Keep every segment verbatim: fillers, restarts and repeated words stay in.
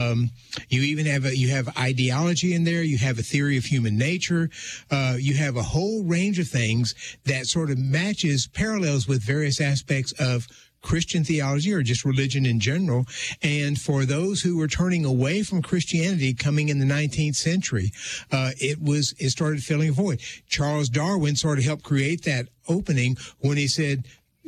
Um, you even have a, you have ideology in there. You have a theory of human nature. Uh, you have a whole range of things that sort of matches, parallels with various aspects of Christian theology or just religion in general. And for those who were turning away from Christianity coming in the nineteenth century, uh, it was, it started filling a void. Charles Darwin sort of helped create that opening when he said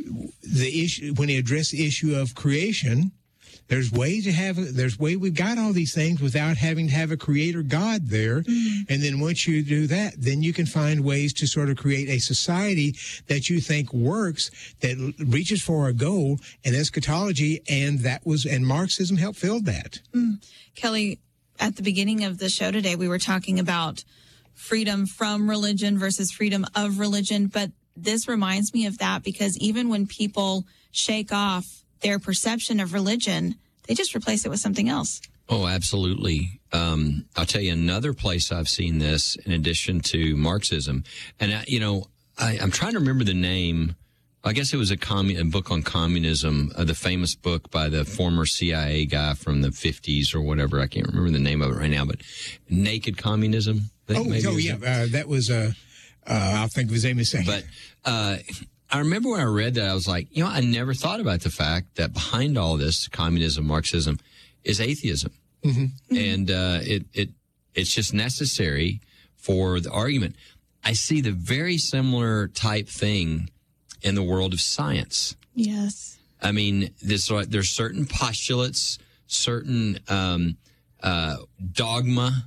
the issue, when he addressed the issue of creation. There's ways to have, there's way we've got all these things without having to have a creator God there. Mm-hmm. And then once you do that, then you can find ways to sort of create a society that you think works, that reaches for a goal, and eschatology. And that was, and Marxism helped fill that. Mm. Kelly, at the beginning of the show today, we were talking about freedom from religion versus freedom of religion. But this reminds me of that because even when people shake off their perception of religion, they just replace it with something else. Oh, absolutely. Um, I'll tell you another place I've seen this in addition to Marxism. And, I, you know, I, I'm trying to remember the name. I guess it was a, commun- a book on communism, uh, the famous book by the former C I A guy from the fifties or whatever. I can't remember the name of it right now, but Naked Communism. I think oh, maybe oh yeah. Uh, that was, uh, uh, I'll think of his name in a second. But, uh, I remember when I read that, I was like, you know, I never thought about the fact that behind all this communism, Marxism, is atheism. Mm-hmm. And uh, it it it's just necessary for the argument. I see the very similar type thing in the world of science. Yes. I mean, there's, there's certain postulates, certain um, uh, dogma,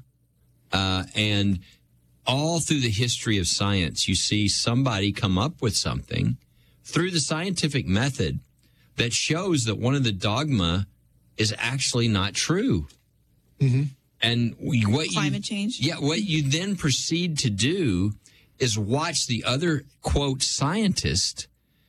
uh, and all through the history of science, you see somebody come up with something through the scientific method that shows that one of the dogma is actually not true. Mm-hmm. And what climate you, change. Yeah, what you then proceed to do is watch the other, quote, scientist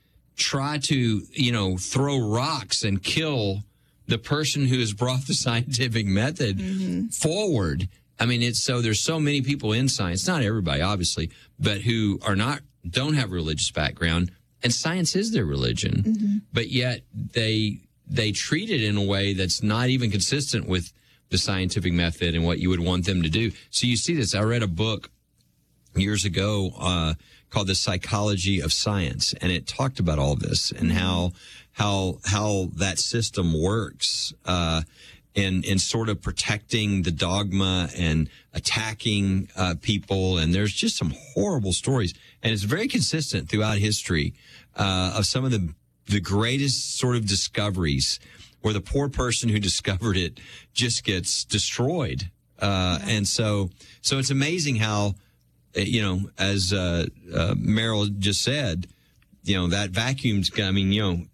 try to, you know, throw rocks and kill the person who has brought the scientific method mm-hmm. forward. I mean, it's so there's so many people in science, not everybody, obviously, but who are not, don't have a religious background, and science is their religion, mm-hmm. but yet they, they treat it in a way that's not even consistent with the scientific method and what you would want them to do. So you see this. I read a book years ago, uh, called The Psychology of Science, and it talked about all this and how, how, how that system works, uh, in, in sort of protecting the dogma and attacking, uh, people. And there's just some horrible stories. And it's very consistent throughout history, uh, of some of the, the greatest sort of discoveries where the poor person who discovered it just gets destroyed. Uh, yeah. and so, so it's amazing how, you know, as, uh, uh, Meryl just said, you know, that vacuum's, I mean, you know,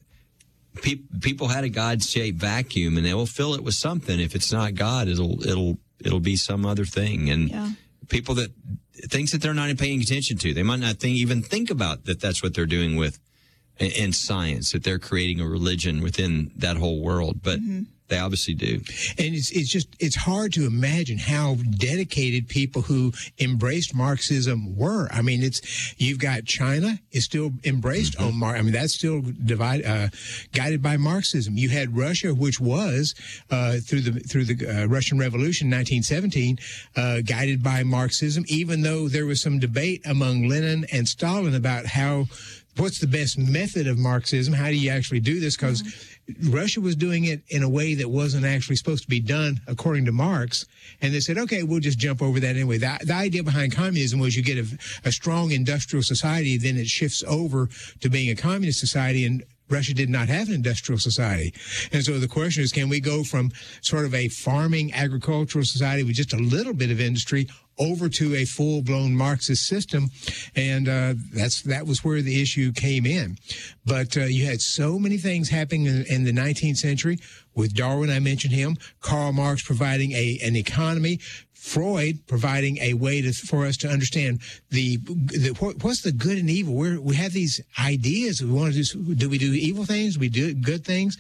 Pe- people had a God-shaped vacuum, and they will fill it with something. If it's not God, it'll it'll it'll be some other thing. And yeah. people that things that they're not paying attention to, they might not think, even think about that. That's what they're doing with in, in science. That they're creating a religion within that whole world, but. Mm-hmm. They obviously do. And it's it's just, it's hard to imagine how dedicated people who embraced Marxism were. I mean, it's, you've got China is still embraced mm-hmm. on Mar. I mean, that's still divide, uh, guided by Marxism. You had Russia, which was, uh, through the, through the uh, Russian Revolution, nineteen seventeen, uh, guided by Marxism, even though there was some debate among Lenin and Stalin about how, what's the best method of Marxism? How do you actually do this? Because mm-hmm. Russia was doing it in a way that wasn't actually supposed to be done according to Marx. And they said, okay, we'll just jump over that anyway. The, the idea behind communism was you get a, a strong industrial society, then it shifts over to being a communist society, and Russia did not have an industrial society. And so the question is, can we go from sort of a farming agricultural society with just a little bit of industry over to a full-blown Marxist system? And uh, that's that was where the issue came in. But uh, you had so many things happening in, in the nineteenth century. With Darwin, I mentioned him. Karl Marx providing a an economy. Freud providing a way to, for us to understand the, the what, what's the good and evil. We're, we have these ideas. We want to do. Do we do evil things? Do we do good things?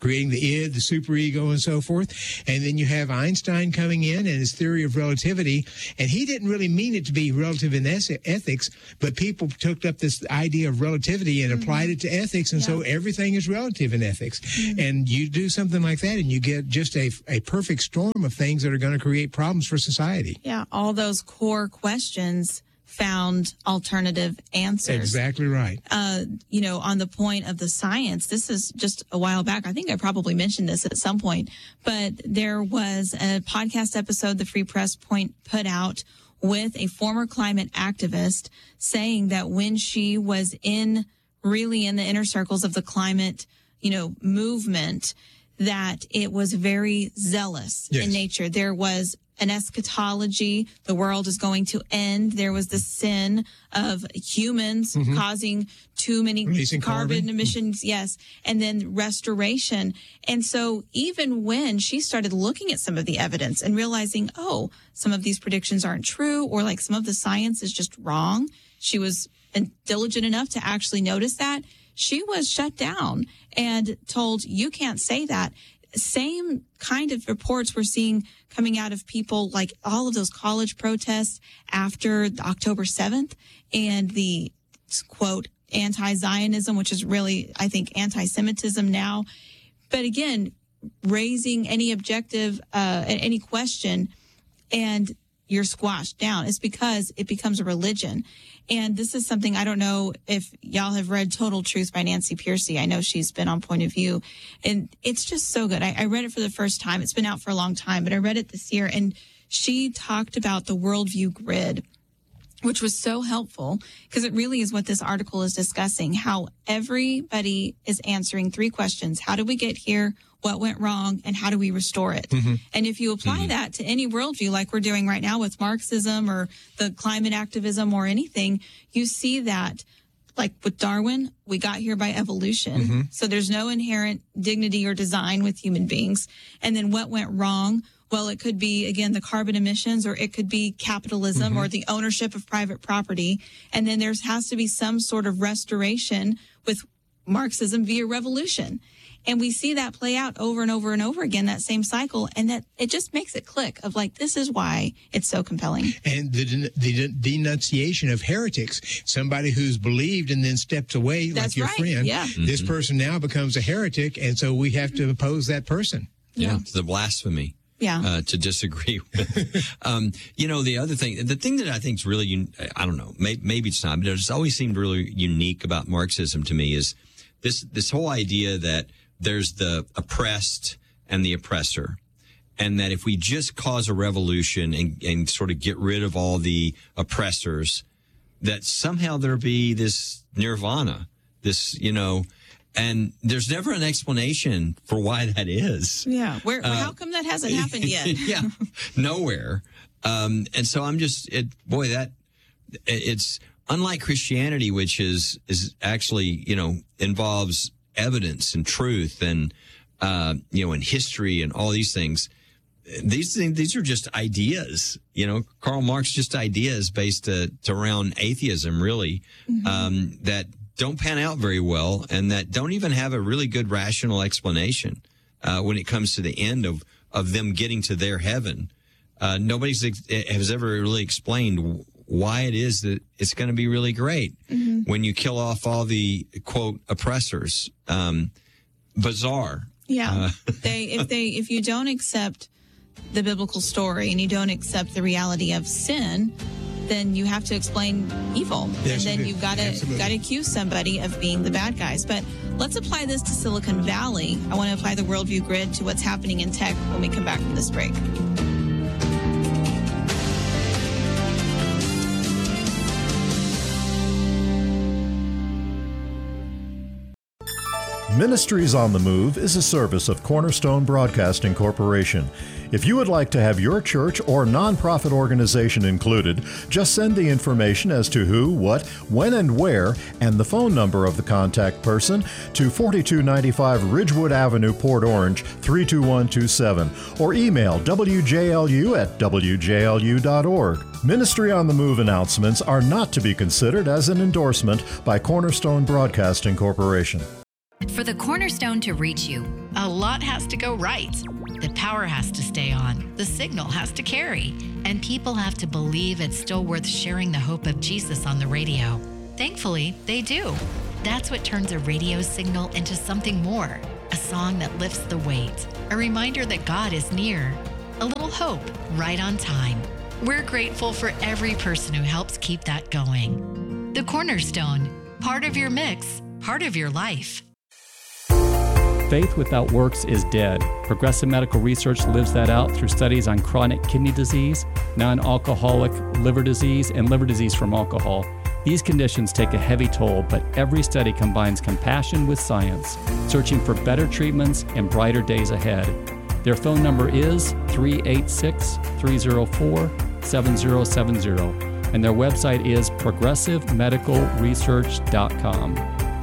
creating the id, the superego, and so forth. And then you have Einstein coming in and his theory of relativity. And he didn't really mean it to be relative in ethics, but people took up this idea of relativity and mm-hmm. applied it to ethics. And yeah. so everything is relative in ethics. Mm-hmm. And you do something like that, and you get just a, a perfect storm of things that are going to create problems for society. Yeah, all those core questions found alternative answers. Exactly right. Uh, you know, on the point of the science, this is just a while back. I think I probably mentioned this at some point, but there was a podcast episode the Free Press Point put out with a former climate activist saying that when she was in really in the inner circles of the climate, you know, movement, that it was very zealous yes. in nature. There was an eschatology. The world is going to end. There was the sin of humans mm-hmm. causing too many Releasing carbon, carbon emissions. Mm-hmm. Yes. And then restoration. And so even when she started looking at some of the evidence and realizing, oh, some of these predictions aren't true, or like some of the science is just wrong, she was diligent enough to actually notice that. She was shut down and told, you can't say that. Same kind of reports we're seeing coming out of people like all of those college protests after October seventh and the, quote, anti-Zionism, which is really, I think, anti-Semitism now. But again, raising any objective, uh, any question, and you're squashed down. It's because it becomes a religion. And this is something, I don't know if y'all have read Total Truth by Nancy Pearcey. I know she's been on Point of View, and it's just so good. I, I read it for the first time. It's been out for a long time, but I read it this year, and she talked about the worldview grid, which was so helpful because it really is what this article is discussing, how everybody is answering three questions. How did we get here? What went wrong? And how do we restore it? Mm-hmm. And if you apply mm-hmm. that to any worldview, like we're doing right now with Marxism or the climate activism or anything, you see that, like with Darwin, we got here by evolution. Mm-hmm. So there's no inherent dignity or design with human beings. And then what went wrong? Well, it could be, again, the carbon emissions, or it could be capitalism mm-hmm. or the ownership of private property. And then there has to be some sort of restoration with Marxism via revolution. And we see that play out over and over and over again, that same cycle. And that it just makes it click of like, this is why it's so compelling. And the, the denunciation of heretics, somebody who's believed and then steps away, That's like your right. friend. Yeah. Mm-hmm. This person now becomes a heretic. And so we have to oppose that person. Yeah. yeah. It's the blasphemy. Yeah. Uh, to disagree with. um, you know, the other thing, the thing that I think is really, un- I don't know, may- maybe it's not, but it's always seemed really unique about Marxism to me is this, this whole idea that there's the oppressed and the oppressor. And that if we just cause a revolution and, and sort of get rid of all the oppressors, that somehow there'll be this nirvana, this, you know, and there's never an explanation for why that is. Yeah. Where, uh, how come that hasn't happened yet? yeah. Nowhere. Um, and so I'm just, it, boy, that it's unlike Christianity, which is, is actually, you know, involves evidence and truth and, uh, you know, and history and all these things. These things, these are just ideas, you know, Karl Marx, just ideas based uh, to around atheism, really, mm-hmm. um, that don't pan out very well and that don't even have a really good rational explanation uh, when it comes to the end of, of them getting to their heaven. Uh, nobody's ex- has ever really explained why it is that it's going to be really great mm-hmm. when you kill off all the, quote, oppressors. Um, bizarre. Yeah. Uh, they if they if you don't accept the biblical story and you don't accept the reality of sin, then you have to explain evil. Yes, and then you you've got to got to accuse somebody of being the bad guys. But let's apply this to Silicon Valley. I want to apply the worldview grid to what's happening in tech when we come back from this break. Ministries on the Move is a service of Cornerstone Broadcasting Corporation. If you would like to have your church or nonprofit organization included, just send the information as to who, what, when, and where, and the phone number of the contact person to forty-two ninety-five Ridgewood Avenue, Port Orange, three two one two seven, or email w j l u at w j l u dot org. Ministry on the Move announcements are not to be considered as an endorsement by Cornerstone Broadcasting Corporation. For the Cornerstone to reach you, a lot has to go right. The power has to stay on, the signal has to carry, and people have to believe it's still worth sharing the hope of Jesus on the radio. Thankfully, they do. That's what turns a radio signal into something more, a song that lifts the weight, a reminder that God is near, a little hope right on time. We're grateful for every person who helps keep that going. The Cornerstone, part of your mix, part of your life. Faith without works is dead. Progressive Medical Research lives that out through studies on chronic kidney disease, non-alcoholic liver disease, and liver disease from alcohol. These conditions take a heavy toll, but every study combines compassion with science, searching for better treatments and brighter days ahead. Their phone number is three eight six, three zero four, seven zero seven zero, and their website is progressive medical research dot com.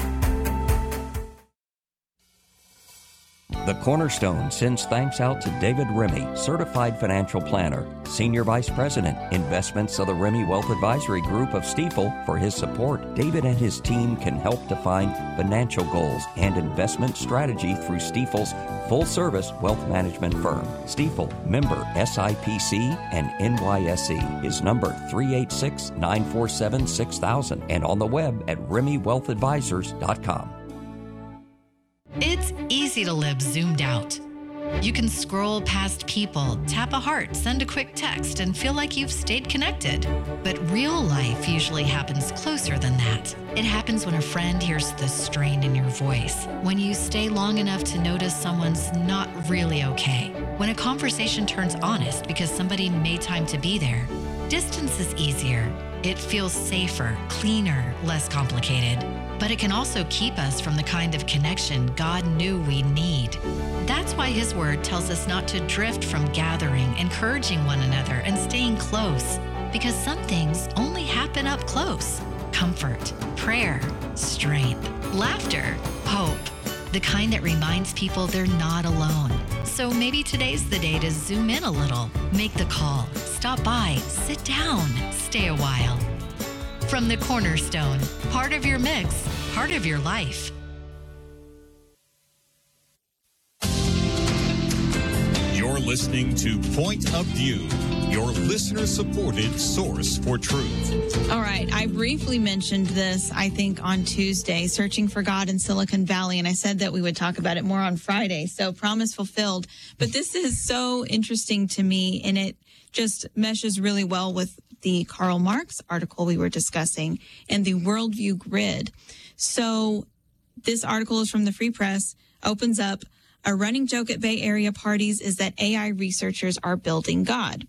The Cornerstone sends thanks out to David Remy, Certified Financial Planner, Senior Vice President, Investments of the Remy Wealth Advisory Group of Stifel, for his support. David and his team can help define financial goals and investment strategy through Stifel's full-service wealth management firm. Stifel, member S I P C and N Y S E, is number three eight six, nine four seven, six thousand and on the web at remy wealth advisors dot com. It's easy to live zoomed out. You can scroll past people, tap a heart, send a quick text, and feel like you've stayed connected. But real life usually happens closer than that. It happens when a friend hears the strain in your voice, when you stay long enough to notice someone's not really okay, when a conversation turns honest because somebody made time to be there. Distance is easier. It feels safer, cleaner, less complicated. But it can also keep us from the kind of connection God knew we need. That's why His Word tells us not to drift from gathering, encouraging one another, and staying close, because some things only happen up close. Comfort, prayer, strength, laughter, hope, the kind that reminds people they're not alone. So maybe today's the day to zoom in a little, make the call, stop by, sit down, stay a while. From the Cornerstone, part of your mix, part of your life. You're listening to Point of View, your listener-supported source for truth. All right. I briefly mentioned this, I think, on Tuesday, Searching for God in Silicon Valley, and I said that we would talk about it more on Friday, so promise fulfilled. But this is so interesting to me, and it just meshes really well with the Karl Marx article we were discussing and the worldview grid. So this article is from the Free Press, opens up, a running joke at Bay Area parties is that A I researchers are building God.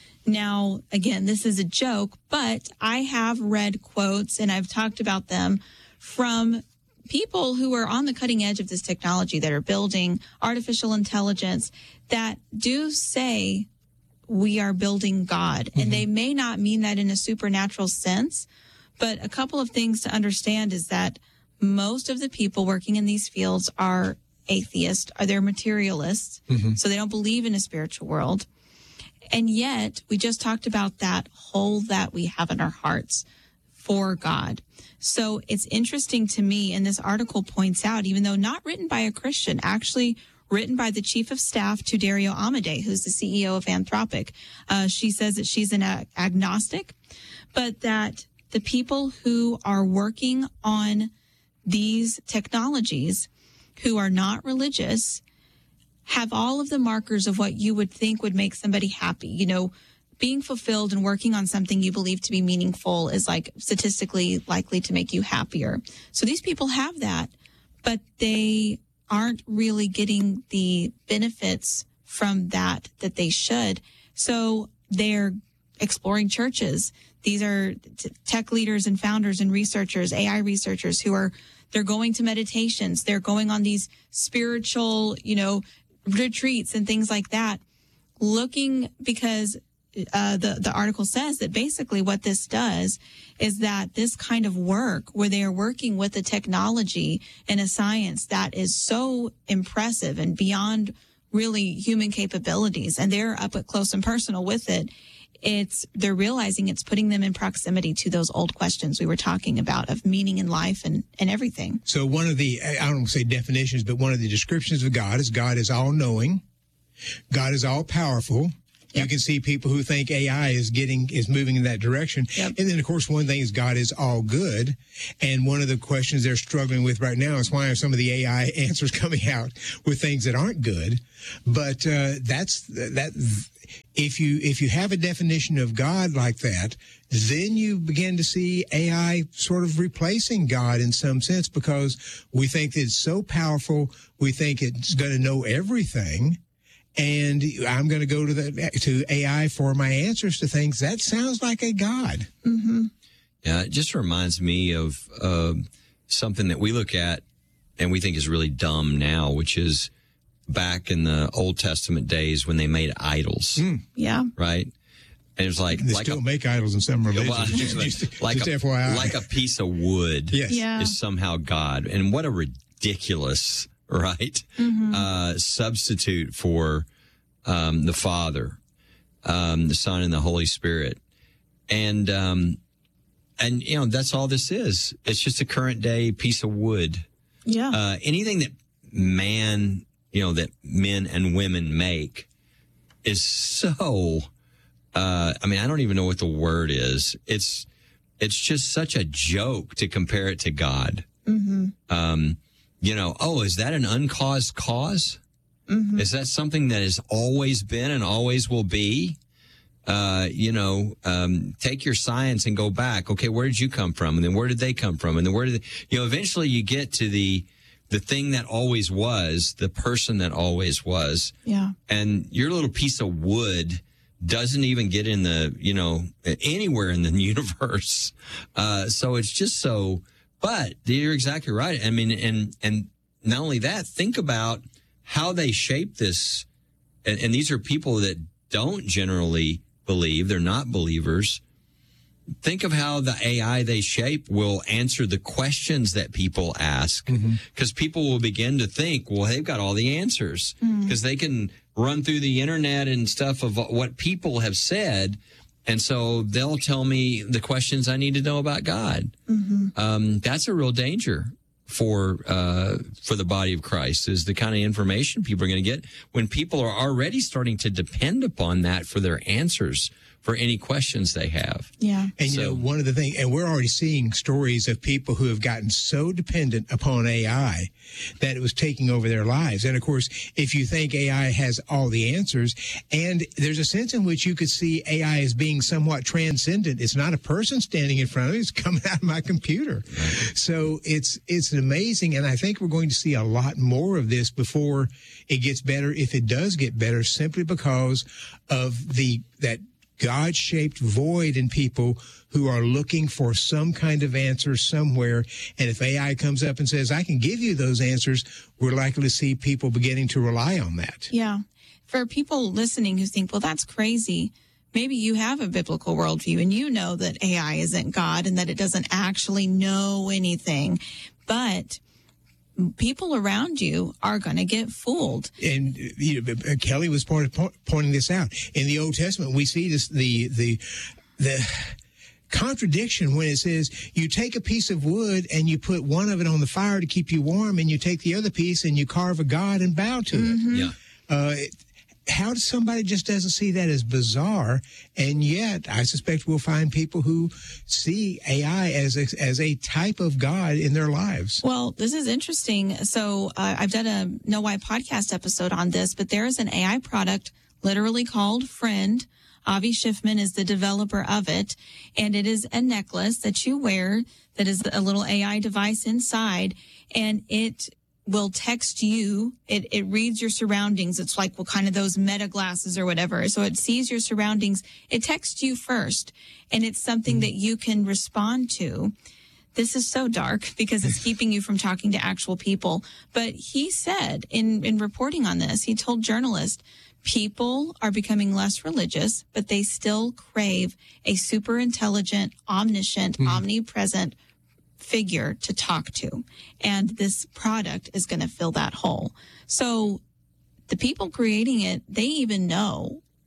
Now, again, this is a joke, but I have read quotes, and I've talked about them, from people who are on the cutting edge of this technology that are building artificial intelligence that do say we are building God. Mm-hmm. And they may not mean that in a supernatural sense, but a couple of things to understand is that most of the people working in these fields are atheists, are they're materialists, mm-hmm. so they don't believe in a spiritual world. And yet, we just talked about that hole that we have in our hearts for God. So it's interesting to me, and this article points out, even though not written by a Christian, actually written by the chief of staff to Dario Amodei, who's the C E O of Anthropic. Uh, she says that she's an ag- agnostic, but that the people who are working on these technologies, who are not religious, have all of the markers of what you would think would make somebody happy. You know, being fulfilled and working on something you believe to be meaningful is like statistically likely to make you happier. So these people have that, but they aren't really getting the benefits from that that they should. So they're exploring churches. These are t- tech leaders and founders and researchers, A I researchers who are, they're going to meditations. They're going on these spiritual, you know, retreats and things like that, looking because uh, the, the article says that basically what this does is that this kind of work where they are working with a technology and a science that is so impressive and beyond really human capabilities, and they're up close and personal with it, it's they're realizing it's putting them in proximity to those old questions we were talking about of meaning in life and, and everything. So one of the, I don't want to say definitions, but one of the descriptions of God is God is all-knowing. God is all-powerful. Yep. You can see people who think A I is getting is moving in that direction. Yep. And then, of course, one thing is God is all good. And one of the questions they're struggling with right now is why are some of the A I answers coming out with things that aren't good? But uh, that's that. If you if you have a definition of God like that, then you begin to see A I sort of replacing God in some sense, because we think that it's so powerful. We think it's going to know everything. And I'm going to go to the to A I for my answers to things. That sounds like a God. Mm-hmm. Yeah, it just reminds me of uh, something that we look at and we think is really dumb now, which is back in the Old Testament days when they made idols. Mm. Yeah. Right? And it was like... They like still a, make idols in some religions. Well, just like, just a, F Y I. like a piece of wood yes. Yeah. is somehow God. And what a ridiculous... right? Mm-hmm. Uh, substitute for um, the Father, um, the Son, and the Holy Spirit. And, um, and you know, that's all this is. It's just a current day piece of wood. Yeah. Uh, anything that man, you know, that men and women make is so, uh, I mean, I don't even know what the word is. It's, it's just such a joke to compare it to God. Mm-hmm. Um, You know, oh, is that an uncaused cause? Mm-hmm. Is that something that has always been and always will be? Uh, you know, um, take your science and go back. Okay, where did you come from? And then where did they come from? And then where did they, you know, eventually you get to the the thing that always was, the person that always was. Yeah. And your little piece of wood doesn't even get in the, you know, anywhere in the universe. Uh, so it's just so... But you're exactly right. I mean, and and not only that, think about how they shape this. And, and these are people that don't generally believe. They're not believers. Think of how the A I they shape will answer the questions that people ask. Because mm-hmm. people will begin to think, well, they've got all the answers. Because mm-hmm. they can run through the internet and stuff of what people have said. And so they'll tell me the questions I need to know about God. Mm-hmm. Um, that's a real danger for uh, for the body of Christ, is the kind of information people are going to get when people are already starting to depend upon that for their answers for any questions they have. Yeah. And, so, you know, one of the things, and we're already seeing stories of people who have gotten so dependent upon A I that it was taking over their lives. And, of course, if you think A I has all the answers, and there's a sense in which you could see A I as being somewhat transcendent. It's not a person standing in front of me. It's coming out of my computer. Right. So it's it's amazing, and I think we're going to see a lot more of this before it gets better, if it does get better, simply because of the that God-shaped void in people who are looking for some kind of answer somewhere. And if A I comes up and says, I can give you those answers, we're likely to see people beginning to rely on that. Yeah. For people listening who think, well, that's crazy, maybe you have a biblical worldview and you know that A I isn't God and that it doesn't actually know anything. But people around you are going to get fooled. And you know, Kelly was point, point, pointing this out. In the Old Testament, we see this the the the contradiction when it says you take a piece of wood and you put one of it on the fire to keep you warm, and you take the other piece and you carve a god and bow to mm-hmm. it. Yeah. Uh, it How does somebody just doesn't see that as bizarre? And yet, I suspect we'll find people who see A I as a, as a type of God in their lives. Well, this is interesting. So uh, I've done a Know Why podcast episode on this, but there is an A I product literally called Friend. Avi Schiffman is the developer of it, and it is a necklace that you wear that is a little A I device inside, and it will text you. It, it reads your surroundings. It's like, well, kind of those meta glasses or whatever. So it sees your surroundings. It texts you first, and it's something that you can respond to. This is so dark because it's keeping you from talking to actual people. But he said in, in reporting on this, he told journalists, people are becoming less religious, but they still crave a super intelligent, omniscient, mm. omnipresent figure to talk to. And this product is going to fill that hole. So the people creating it, they even know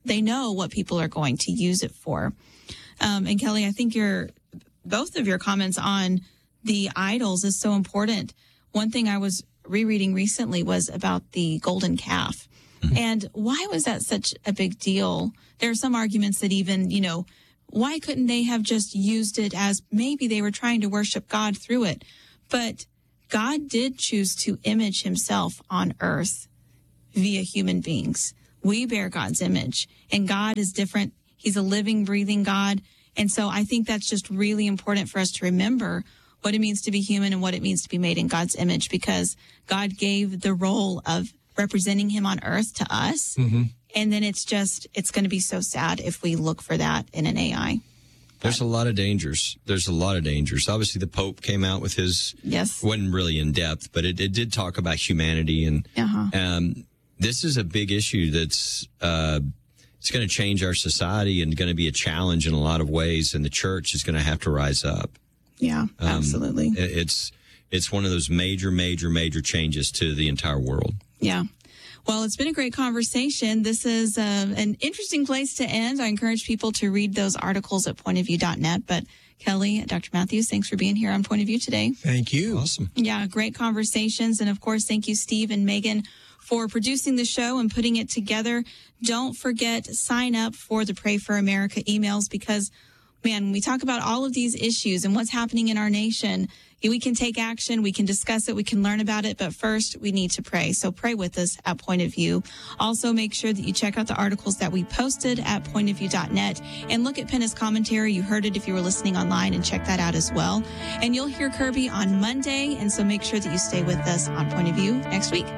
they know what people are going to use it for. Um, and Kelly, I think your both of your comments on the idols is so important. One thing I was rereading recently was about the golden calf. Mm-hmm. And why was that such a big deal? There are some arguments that even, you know, why couldn't they have just used it as maybe they were trying to worship God through it? But God did choose to image himself on earth via human beings. We bear God's image, and God is different. He's a living, breathing God. And so I think that's just really important for us to remember what it means to be human and what it means to be made in God's image, because God gave the role of representing him on earth to us. Mm-hmm. And then it's just, it's going to be so sad if we look for that in an A I. There's a lot of dangers. There's a lot of dangers. Obviously, the Pope came out with his, yes, wasn't really in depth, but it, it did talk about humanity. And uh-huh. um, this is a big issue that's, uh, it's going to change our society and going to be a challenge in a lot of ways. And the church is going to have to rise up. Yeah, Um, absolutely. it- It's, it's one of those major, major, major changes to the entire world. Yeah. Well, it's been a great conversation. This is uh, an interesting place to end. I encourage people to read those articles at point of view dot net. But Kelly, Doctor Matthews, thanks for being here on Point of View today. Thank you. Awesome. Yeah, great conversations. And of course, thank you, Steve and Megan, for producing the show and putting it together. Don't forget, sign up for the Pray for America emails, because, man, when we talk about all of these issues and what's happening in our nation, we can take action, we can discuss it, we can learn about it, but first we need to pray. So pray with us at Point of View. Also, make sure that you check out the articles that we posted at point of view dot net and look at Penna's commentary. You heard it if you were listening online, and check that out as well. And you'll hear Kirby on Monday, and so make sure that you stay with us on Point of View next week.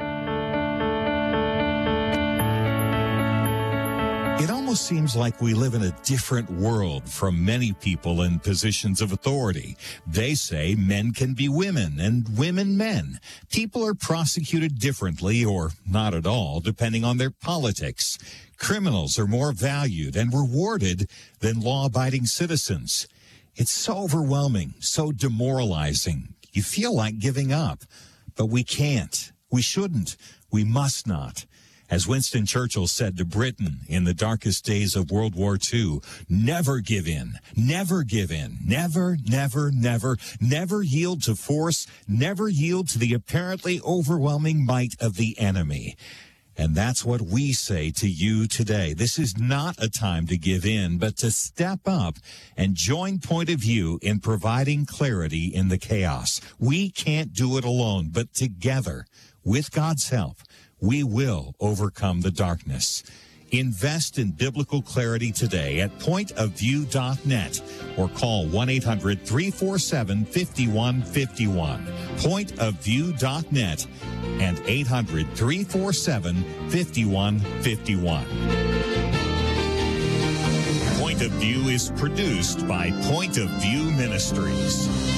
It almost seems like we live in a different world from many people in positions of authority. They say men can be women and women men. People are prosecuted differently or not at all, depending on their politics. Criminals are more valued and rewarded than law-abiding citizens. It's so overwhelming, so demoralizing. You feel like giving up, but we can't. We shouldn't. We must not. As Winston Churchill said to Britain in the darkest days of World War Two, never give in, never give in, never, never, never, never yield to force, never yield to the apparently overwhelming might of the enemy. And that's what we say to you today. This is not a time to give in, but to step up and join Point of View in providing clarity in the chaos. We can't do it alone, but together, with God's help, we will overcome the darkness. Invest in biblical clarity today at point of view dot net or call one eight hundred three four seven five one five one. point of view dot net and eight hundred three four seven five one five one. Point of View is produced by Point of View Ministries.